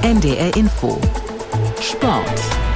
NDR Info Sport.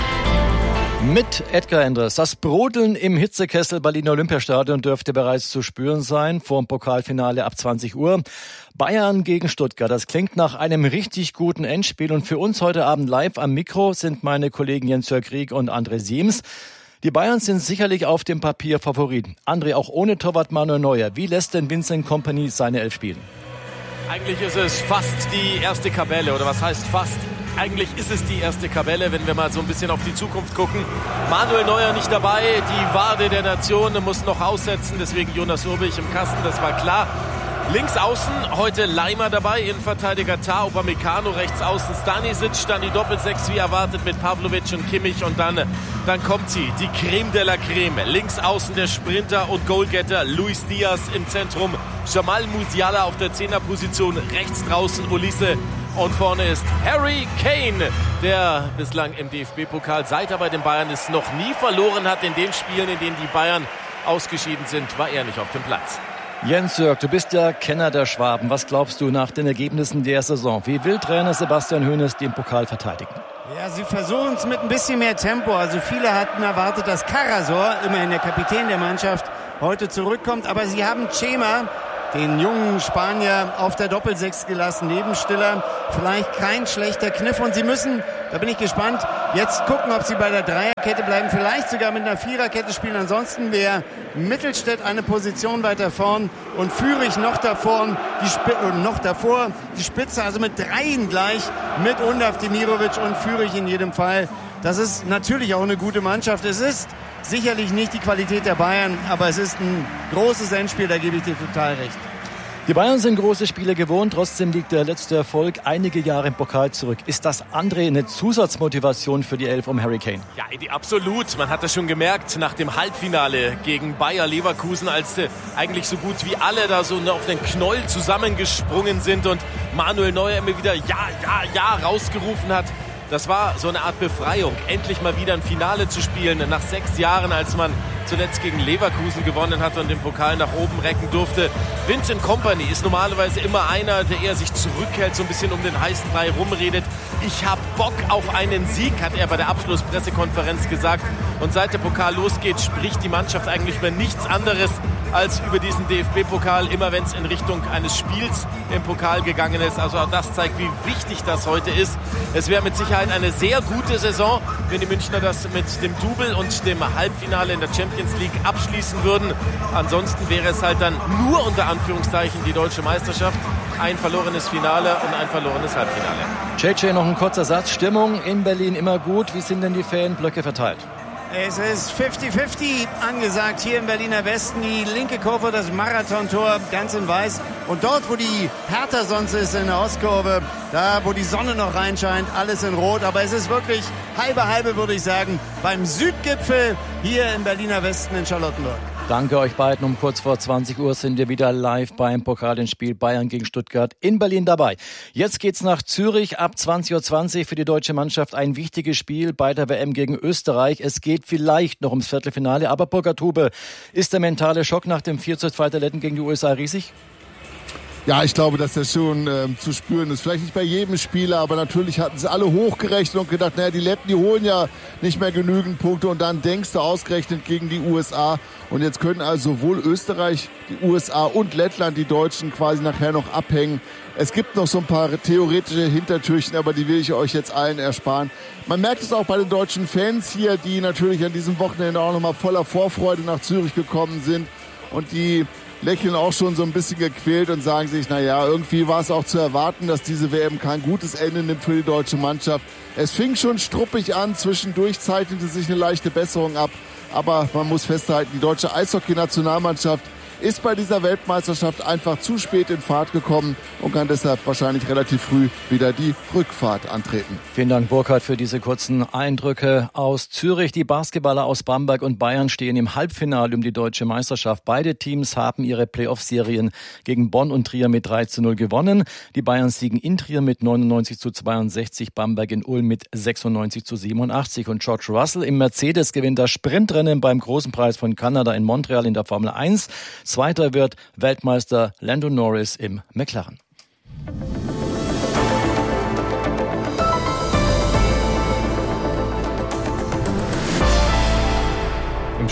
Mit Edgar Endres. Das Brodeln im Hitzekessel Berliner Olympiastadion dürfte bereits zu spüren sein. Vor dem Pokalfinale ab 20 Uhr. Bayern gegen Stuttgart. Das klingt nach einem richtig guten Endspiel. Und für uns heute Abend live am Mikro sind meine Kollegen Jens-Jörg Rieck und André Siems. Die Bayern sind sicherlich auf dem Papier Favoriten. André, auch ohne Torwart Manuel Neuer. Wie lässt denn Vincent Kompany seine Elf spielen? Eigentlich ist es fast die erste Kabelle. Oder was heißt fast? Eigentlich ist es die erste Kabelle, wenn wir mal so ein bisschen auf die Zukunft gucken. Manuel Neuer nicht dabei, die Wade der Nation muss noch aussetzen, deswegen Jonas Urbich im Kasten, das war klar. Links außen heute Leimer dabei, Innenverteidiger Tah, Upamecano, rechts außen Stanisic, dann die Doppelsechs wie erwartet mit Pavlovic und Kimmich und dann kommt sie, die Creme de la Creme. Links außen der Sprinter und Goalgetter Luis Diaz im Zentrum, Jamal Musiala auf der 10er-Position, rechts draußen Ulisse. Und vorne ist Harry Kane, der bislang im DFB-Pokal, seit er bei den Bayern ist, noch nie verloren hat. In den Spielen, in denen die Bayern ausgeschieden sind, war er nicht auf dem Platz. Jens-Jörg, du bist ja Kenner der Schwaben. Was glaubst du nach den Ergebnissen der Saison? Wie will Trainer Sebastian Hoeneß den Pokal verteidigen? Ja, sie versuchen es mit ein bisschen mehr Tempo. Also viele hatten erwartet, dass Karasor, immerhin der Kapitän der Mannschaft, heute zurückkommt. Aber sie haben Chema, den jungen Spanier, auf der Doppelsechs gelassen, neben Stiller. Vielleicht kein schlechter Kniff. Und sie müssen, da bin ich gespannt, jetzt gucken, ob sie bei der Dreierkette bleiben. Vielleicht sogar mit einer Viererkette spielen. Ansonsten wäre Mittelstädt eine Position weiter vorn und Führig noch davor, die Spitze, also mit dreien gleich, mit Undaf, Demirovic und Führig in jedem Fall. Das ist natürlich auch eine gute Mannschaft. Es ist sicherlich nicht die Qualität der Bayern, aber es ist ein großes Endspiel, da gebe ich dir total recht. Die Bayern sind große Spiele gewohnt, trotzdem liegt der letzte Erfolg einige Jahre im Pokal zurück. Ist das, André, eine Zusatzmotivation für die Elf um Harry Kane? Ja, absolut. Man hat das schon gemerkt nach dem Halbfinale gegen Bayer Leverkusen, als eigentlich so gut wie alle da so auf den Knoll zusammengesprungen sind und Manuel Neuer immer wieder ja rausgerufen hat. Das war so eine Art Befreiung, endlich mal wieder ein Finale zu spielen, nach 6 Jahren, als man zuletzt gegen Leverkusen gewonnen hat und den Pokal nach oben recken durfte. Vincent Kompany ist normalerweise immer einer, der eher sich zurückhält, so ein bisschen um den heißen Brei rumredet. Ich hab Bock auf einen Sieg, hat er bei der Abschlusspressekonferenz gesagt. Und seit der Pokal losgeht, spricht die Mannschaft eigentlich über nichts anderes als über diesen DFB-Pokal, immer wenn es in Richtung eines Spiels im Pokal gegangen ist. Also auch das zeigt, wie wichtig das heute ist. Es wäre mit Sicherheit eine sehr gute Saison, wenn die Münchner das mit dem Double und dem Halbfinale in der Champions League abschließen würden. Ansonsten wäre es halt dann nur unter Anführungszeichen die deutsche Meisterschaft. Ein verlorenes Finale und ein verlorenes Halbfinale. JJ, noch ein kurzer Satz. Stimmung in Berlin immer gut. Wie sind denn die Fanblöcke verteilt? Es ist 50-50 angesagt hier im Berliner Westen. Die linke Kurve, das Marathontor, ganz in weiß. Und dort, wo die Hertha sonst ist, in der Ostkurve, da, wo die Sonne noch reinscheint, alles in Rot. Aber es ist wirklich halbe, würde ich sagen, beim Südgipfel hier im Berliner Westen in Charlottenburg. Danke euch beiden. Um kurz vor 20 Uhr sind wir wieder live beim Pokalendspiel Bayern gegen Stuttgart in Berlin dabei. Jetzt geht's nach Zürich ab 20.20 Uhr für die deutsche Mannschaft. Ein wichtiges Spiel bei der WM gegen Österreich. Es geht vielleicht noch ums Viertelfinale. Aber Burkhard Hube, ist der mentale Schock nach dem 4:2 der Letten gegen die USA riesig? Ja, ich glaube, dass das schon zu spüren ist. Vielleicht nicht bei jedem Spieler, aber natürlich hatten sie alle hochgerechnet und gedacht, naja, die Letten, die holen ja nicht mehr genügend Punkte. Und dann denkst du ausgerechnet gegen die USA. Und jetzt können also sowohl Österreich, die USA und Lettland, die Deutschen, quasi nachher noch abhängen. Es gibt noch so ein paar theoretische Hintertürchen, aber die will ich euch jetzt allen ersparen. Man merkt es auch bei den deutschen Fans hier, die natürlich an diesem Wochenende auch nochmal voller Vorfreude nach Zürich gekommen sind. Und die lächeln auch schon so ein bisschen gequält und sagen sich, naja, irgendwie war es auch zu erwarten, dass diese WM kein gutes Ende nimmt für die deutsche Mannschaft. Es fing schon struppig an, zwischendurch zeichnete sich eine leichte Besserung ab. Aber man muss festhalten, die deutsche Eishockey-Nationalmannschaft ist bei dieser Weltmeisterschaft einfach zu spät in Fahrt gekommen und kann deshalb wahrscheinlich relativ früh wieder die Rückfahrt antreten. Vielen Dank, Burkhard, für diese kurzen Eindrücke aus Zürich. Die Basketballer aus Bamberg und Bayern stehen im Halbfinale um die deutsche Meisterschaft. Beide Teams haben ihre Playoff-Serien gegen Bonn und Trier mit 3:0 gewonnen. Die Bayern siegen in Trier mit 99:62, Bamberg in Ulm mit 96:87. Und George Russell im Mercedes gewinnt das Sprintrennen beim Großen Preis von Kanada in Montreal in der Formel 1. Zweiter wird Weltmeister Lando Norris im McLaren.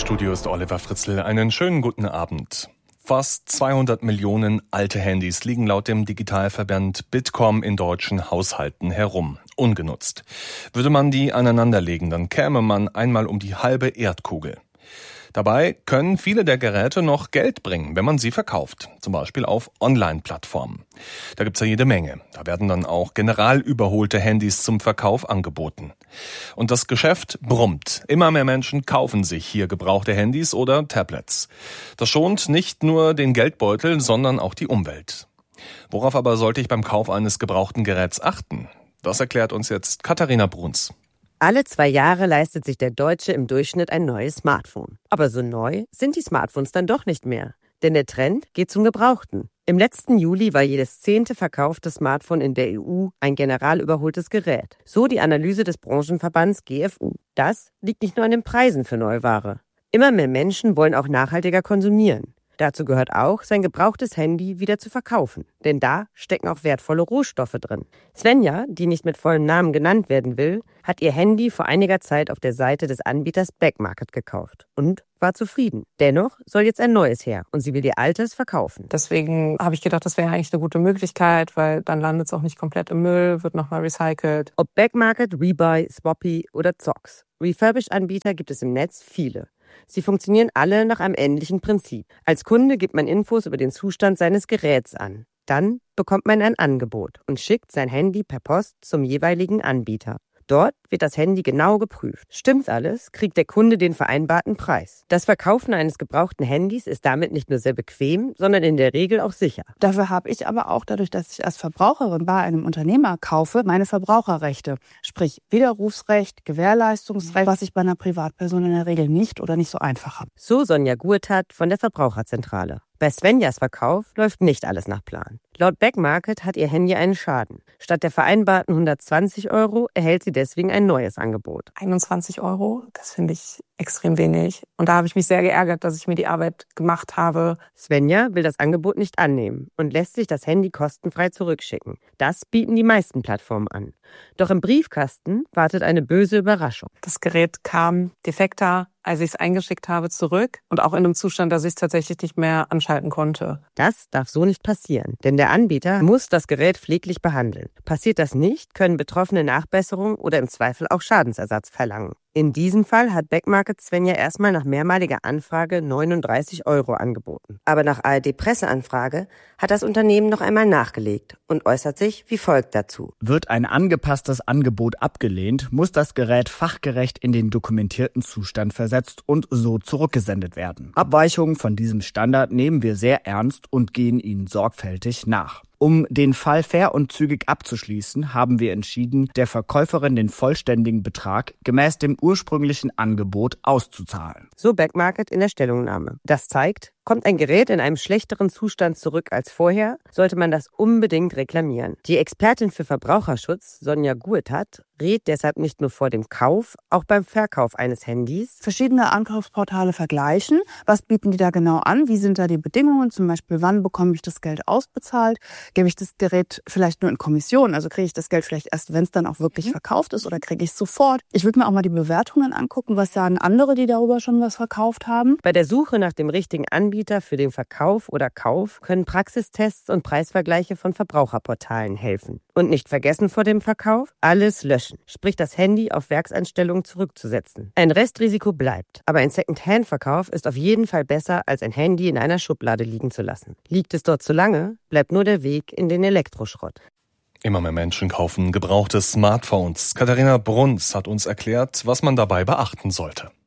Studio ist Oliver Fritzl. Einen schönen guten Abend. Fast 200 Millionen alte Handys liegen laut dem Digitalverband Bitkom in deutschen Haushalten herum, ungenutzt. Würde man die aneinanderlegen, dann käme man einmal um die halbe Erdkugel. Dabei können viele der Geräte noch Geld bringen, wenn man sie verkauft, zum Beispiel auf Online-Plattformen. Da gibt's ja jede Menge. Da werden dann auch generalüberholte Handys zum Verkauf angeboten. Und das Geschäft brummt. Immer mehr Menschen kaufen sich hier gebrauchte Handys oder Tablets. Das schont nicht nur den Geldbeutel, sondern auch die Umwelt. Worauf aber sollte ich beim Kauf eines gebrauchten Geräts achten? Das erklärt uns jetzt Katharina Bruns. Alle 2 Jahre leistet sich der Deutsche im Durchschnitt ein neues Smartphone. Aber so neu sind die Smartphones dann doch nicht mehr. Denn der Trend geht zum Gebrauchten. Im letzten Juli war jedes 10. verkaufte Smartphone in der EU ein generalüberholtes Gerät. So die Analyse des Branchenverbands GfU. Das liegt nicht nur an den Preisen für Neuware. Immer mehr Menschen wollen auch nachhaltiger konsumieren. Dazu gehört auch, sein gebrauchtes Handy wieder zu verkaufen. Denn da stecken auch wertvolle Rohstoffe drin. Svenja, die nicht mit vollem Namen genannt werden will, hat ihr Handy vor einiger Zeit auf der Seite des Anbieters Backmarket gekauft und war zufrieden. Dennoch soll jetzt ein neues her und sie will ihr altes verkaufen. Deswegen habe ich gedacht, das wäre eigentlich eine gute Möglichkeit, weil dann landet es auch nicht komplett im Müll, wird nochmal recycelt. Ob Backmarket, Rebuy, Swappy oder Zox. Refurbished-Anbieter gibt es im Netz viele. Sie funktionieren alle nach einem ähnlichen Prinzip. Als Kunde gibt man Infos über den Zustand seines Geräts an. Dann bekommt man ein Angebot und schickt sein Handy per Post zum jeweiligen Anbieter. Dort wird das Handy genau geprüft. Stimmt alles, kriegt der Kunde den vereinbarten Preis. Das Verkaufen eines gebrauchten Handys ist damit nicht nur sehr bequem, sondern in der Regel auch sicher. Dafür habe ich aber auch, dadurch, dass ich als Verbraucherin bei einem Unternehmer kaufe, meine Verbraucherrechte. Sprich Widerrufsrecht, Gewährleistungsrecht, was ich bei einer Privatperson in der Regel nicht oder nicht so einfach habe. So Sonja Gurtat von der Verbraucherzentrale. Bei Svenjas Verkauf läuft nicht alles nach Plan. Laut Backmarket hat ihr Handy einen Schaden. Statt der vereinbarten 120 € erhält sie deswegen ein neues Angebot. 21 €, das finde ich extrem wenig. Und da habe ich mich sehr geärgert, dass ich mir die Arbeit gemacht habe. Svenja will das Angebot nicht annehmen und lässt sich das Handy kostenfrei zurückschicken. Das bieten die meisten Plattformen an. Doch im Briefkasten wartet eine böse Überraschung. Das Gerät kam defekter, als ich es eingeschickt habe, zurück und auch in einem Zustand, dass ich es tatsächlich nicht mehr anschalten konnte. Das darf so nicht passieren, denn der Anbieter muss das Gerät pfleglich behandeln. Passiert das nicht, können Betroffene Nachbesserung oder im Zweifel auch Schadensersatz verlangen. In diesem Fall hat Backmarket Svenja erstmal nach mehrmaliger Anfrage 39 € angeboten. Aber nach ARD-Presseanfrage hat das Unternehmen noch einmal nachgelegt und äußert sich wie folgt dazu. Wird ein angepasstes Angebot abgelehnt, muss das Gerät fachgerecht in den dokumentierten Zustand versetzt und so zurückgesendet werden. Abweichungen von diesem Standard nehmen wir sehr ernst und gehen ihnen sorgfältig nach. Um den Fall fair und zügig abzuschließen, haben wir entschieden, der Verkäuferin den vollständigen Betrag gemäß dem ursprünglichen Angebot auszuzahlen. So Backmarket in der Stellungnahme. Das zeigt, kommt ein Gerät in einem schlechteren Zustand zurück als vorher, sollte man das unbedingt reklamieren. Die Expertin für Verbraucherschutz, Sonja Gurtat, rät deshalb nicht nur vor dem Kauf, auch beim Verkauf eines Handys. Verschiedene Ankaufsportale vergleichen. Was bieten die da genau an? Wie sind da die Bedingungen? Zum Beispiel, wann bekomme ich das Geld ausbezahlt? Gebe ich das Gerät vielleicht nur in Kommission? Also kriege ich das Geld vielleicht erst, wenn es dann auch wirklich verkauft ist, oder kriege ich es sofort? Ich würde mir auch mal die Bewertungen angucken. Was sagen andere, die darüber schon was verkauft haben? Bei der Suche nach dem richtigen Anbieter für den Verkauf oder Kauf können Praxistests und Preisvergleiche von Verbraucherportalen helfen. Und nicht vergessen vor dem Verkauf, alles löschen, sprich das Handy auf Werkseinstellungen zurückzusetzen. Ein Restrisiko bleibt, aber ein Second-Hand-Verkauf ist auf jeden Fall besser, als ein Handy in einer Schublade liegen zu lassen. Liegt es dort zu lange, bleibt nur der Weg in den Elektroschrott. Immer mehr Menschen kaufen gebrauchte Smartphones. Katharina Bruns hat uns erklärt, was man dabei beachten sollte.